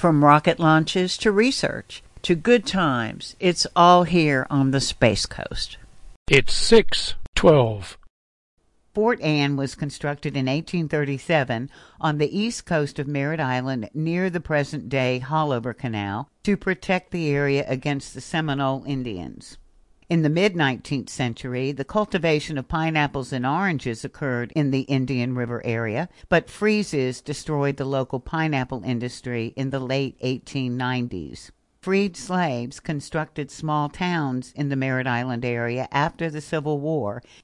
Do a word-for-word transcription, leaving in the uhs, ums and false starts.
From rocket launches to research to good times, it's all here on the Space Coast. It's six twelve. Fort Anne was constructed in eighteen thirty-seven on the east coast of Merritt Island near the present-day Haulover Canal to protect the area against the Seminole Indians. In the mid-nineteenth century, the cultivation of pineapples and oranges occurred in the Indian River area, but freezes destroyed the local pineapple industry in the late eighteen nineties. Freed slaves constructed small towns in the Merritt Island area after the Civil War